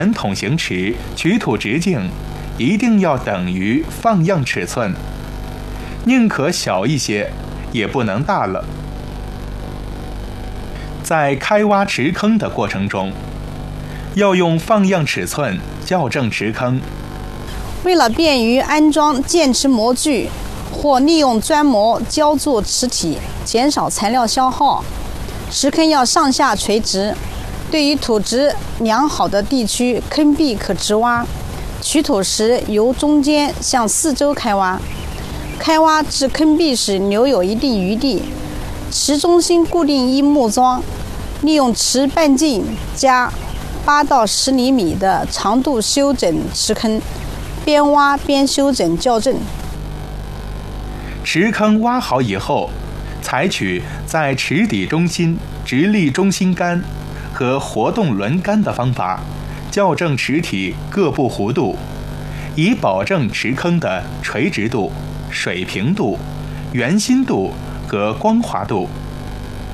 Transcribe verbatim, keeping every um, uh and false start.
圆筒形池取土直径一定要等于放样尺寸，宁可小一些，也不能大了。在开挖池坑的过程中，要用放样尺寸校正池坑。 为了便于安装建池模具，或利用砖模浇筑池体，减少材料消耗，池坑要上下垂直。对于土质良好的地区，坑壁可直挖。取土时由中间向四周开挖，开挖至坑壁时留有一定余地。池中心固定一木桩，利用池半径加八到十厘米的长度修整池坑，边挖边修整校正。 池坑挖好以后，采取在池底中心直立中心杆和活动轮杆的方法，校正池体各部弧度，以保证池坑的垂直度、水平度、圆心度和光滑度。